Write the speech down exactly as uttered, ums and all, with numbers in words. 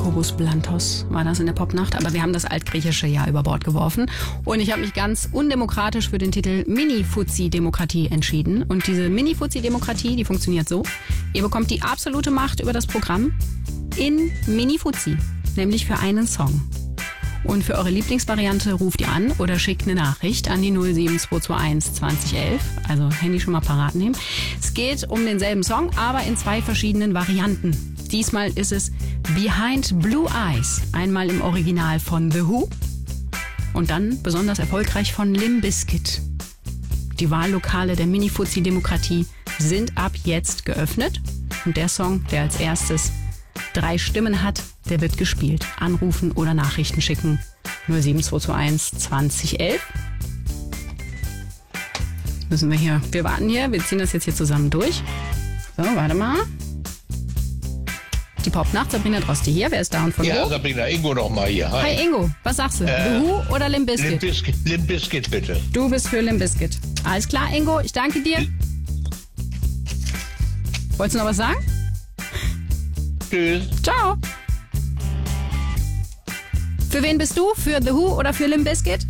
Jakobus Blantos war das in der Popnacht, aber wir haben das Altgriechische ja über Bord geworfen. Und ich habe mich ganz undemokratisch für den Titel Mini-Fuzzi-Demokratie entschieden. Und diese Mini-Fuzzi-Demokratie, die funktioniert so. Ihr bekommt die absolute Macht über das Programm in Mini-Fuzzi, nämlich für einen Song. Und für eure Lieblingsvariante ruft ihr an oder schickt eine Nachricht an die null sieben zwei zwei eins zwanzig elf. Also Handy schon mal parat nehmen. Es geht um denselben Song, aber in zwei verschiedenen Varianten. Diesmal ist es Behind Blue Eyes. Einmal im Original von The Who und dann besonders erfolgreich von Limp Bizkit. Die Wahllokale der Mini-Fuzzi-Demokratie sind ab jetzt geöffnet. Und der Song, der als erstes drei Stimmen hat, der wird gespielt. Anrufen oder Nachrichten schicken. null sieben zwei zwei eins zwanzig elf. Müssen wir hier. Wir warten hier. Wir ziehen das jetzt hier zusammen durch. So, warte mal. Die Popnacht, Sabrina Droste hier. Wer ist da und von Ja, wo? Sabrina, Ingo noch mal hier. Hi. Hi Ingo, was sagst du? Äh, The Who oder Limp Bizkit? Limp Bizkit, Limp Bizkit, bitte. Du bist für Limp Bizkit. Alles klar, Ingo, ich danke dir. Wolltest du noch was sagen? Tschüss. Ciao. Für wen bist du? Für The Who oder für Limp Bizkit?